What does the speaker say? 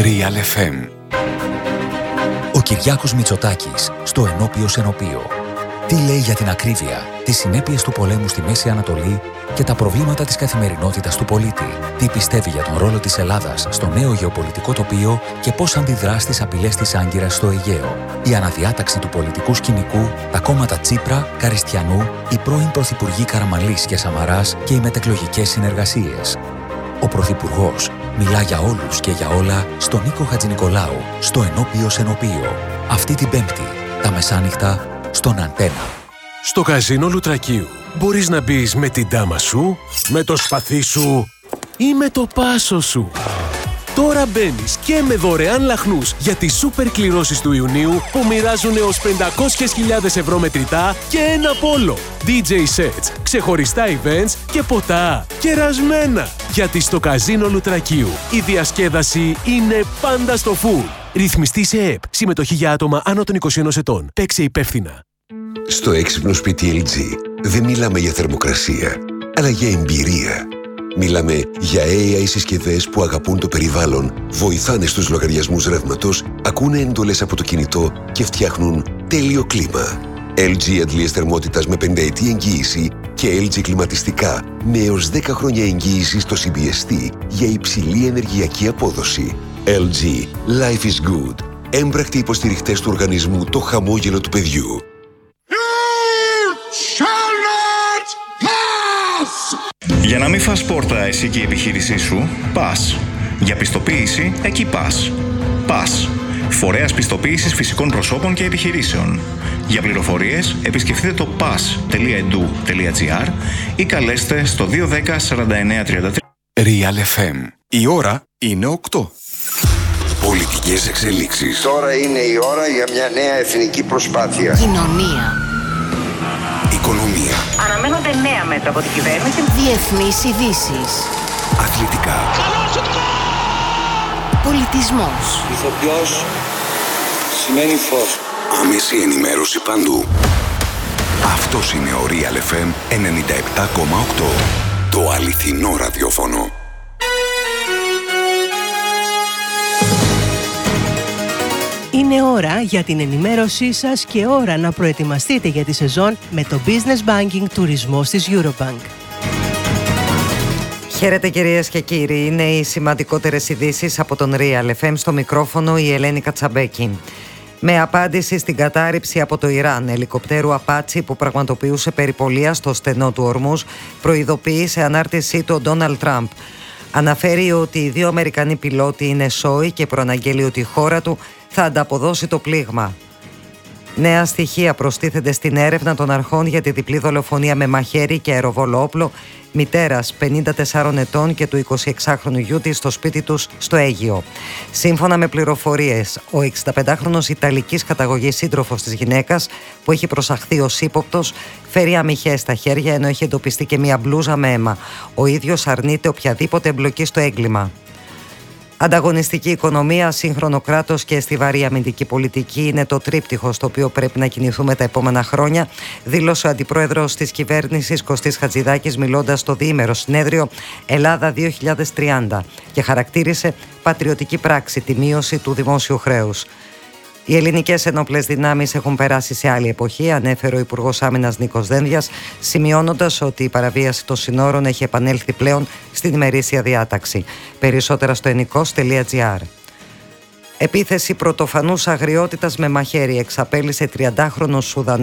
Real FM. Ο Κυριάκος Μητσοτάκης στο ενώπιο σενοπείο. Τι λέει για την ακρίβεια, τις συνέπειες του πολέμου στη Μέση Ανατολή και τα προβλήματα της καθημερινότητας του πολίτη. Τι πιστεύει για τον ρόλο της Ελλάδας στο νέο γεωπολιτικό τοπίο και πώς αντιδρά στις απειλές της Άγκυρας στο Αιγαίο. Η αναδιάταξη του πολιτικού σκηνικού, τα κόμματα Τσίπρα, Καριστιανού, οι πρώην πρωθυπουργοί Καραμανλής και Σαμαράς και οι μετεκλογικές συνεργασίες. Ο Πρωθυπουργός μιλά για όλους και για όλα στον Νίκο Χατζηνικολάου, στο ενώπιο σενοπείο. Αυτή την Πέμπτη, τα μεσάνυχτα, στον Αντένα. Στο καζίνο Λουτρακίου μπορείς να μπεις με την τάμα σου, με το σπαθί σου ή με το πάσο σου. Τώρα μπαίνεις και με δωρεάν λαχνούς για τις σούπερ κληρώσεις του Ιουνίου που μοιράζουν έως 500.000 ευρώ μετρητά και ένα πόλο. DJ sets, ξεχωριστά events και ποτά κερασμένα. Γιατί στο καζίνο Λουτρακίου η διασκέδαση είναι πάντα στο full. Ρυθμιστή σε ΕΠ. Συμμετοχή για άτομα άνω των 21 ετών. Παίξε υπεύθυνα. Στο έξυπνο σπίτι LG δεν μιλάμε για θερμοκρασία, αλλά για εμπειρία. Μιλάμε για AI συσκευές που αγαπούν το περιβάλλον, βοηθάνε στους λογαριασμούς ρεύματος, ακούνε εντολές από το κινητό και φτιάχνουν τέλειο κλίμα. LG αντλίες θερμότητας με 5ετή εγγύηση και LG κλιματιστικά με έως 10 χρόνια εγγύηση στο CBST για υψηλή ενεργειακή απόδοση. LG. Life is good. Έμπρακτοι υποστηριχτές του οργανισμού Το Χαμόγελο του Παιδιού. Για να μην φας πόρτα εσύ και η επιχείρησή σου, πας. Για πιστοποίηση, εκεί πας. Πας. Φορέας πιστοποίησης φυσικών προσώπων και επιχειρήσεων. Για πληροφορίες, επισκεφτείτε το pas.edu.gr ή καλέστε στο 210 4933. Real FM. Η ώρα είναι 8. Πολιτικές εξελίξεις. Τώρα είναι η ώρα για μια νέα εθνική προσπάθεια. Κοινωνία. Οικονομία. Αναμένονται νέα μέτρα από την κυβέρνηση. Διεθνείς ειδήσεις. Αθλητικά. Πολιτισμός. Ηθοποιός σημαίνει φως. Άμεση ενημέρωση παντού. Αυτός είναι ο Real FM 97,8. Το αληθινό ραδιόφωνο. Είναι ώρα για την ενημέρωσή σας και ώρα να προετοιμαστείτε για τη σεζόν με το Business Banking τουρισμός της Eurobank. Χαίρετε κυρίες και κύριοι, είναι οι σημαντικότερες ειδήσεις από τον Real FM, στο μικρόφωνο η Ελένη Κατσαμπέκη. Με απάντηση στην κατάρριψη από το Ιράν ελικοπτέρου Απάτσι που πραγματοποιούσε περιπολία στο στενό του Ορμούς, προειδοποίησε ανάρτησή του ο Ντόναλντ Τραμπ. Αναφέρει ότι οι 2 Αμερικανοί πιλότοι είναι σόοι και προαναγγέλει ότι η χώρα του θα ανταποδώσει το πλήγμα. Νέα στοιχεία προστίθενται στην έρευνα των αρχών για τη διπλή δολοφονία με μαχαίρι και αεροβόλο όπλο μητέρας 54 ετών και του 26χρονου γιού της στο σπίτι τους στο Αίγυο. Σύμφωνα με πληροφορίες, ο 65χρονος Ιταλικής καταγωγής σύντροφος της γυναίκας, που έχει προσαχθεί ως ύποπτος, φέρει αμυχές στα χέρια ενώ έχει εντοπιστεί και μία μπλούζα με αίμα. Ο ίδιος αρνείται οποιαδήποτε εμπλοκή στο έγκλημα. Ανταγωνιστική οικονομία, σύγχρονο κράτος και στιβαρή αμυντική πολιτική είναι το τρίπτυχο στο οποίο πρέπει να κινηθούμε τα επόμενα χρόνια, δήλωσε ο αντιπρόεδρος της κυβέρνησης Κωστής Χατζηδάκης μιλώντας στο διήμερο συνέδριο Ελλάδα 2030 και χαρακτήρισε πατριωτική πράξη τη μείωση του δημόσιου χρέους. Οι ελληνικές ενόπλες δυνάμεις έχουν περάσει σε άλλη εποχή, ανέφερε ο Υπουργός Άμυνας Νίκος Δένδιας, σημειώνοντας ότι η παραβίαση των συνόρων έχει επανέλθει πλέον στην ημερήσια διάταξη. Περισσότερα στο ennikos.gr. Επίθεση πρωτοφανούς αγριότητας με μαχαίρι εξαπέλυσε 30χρονος Σουδανός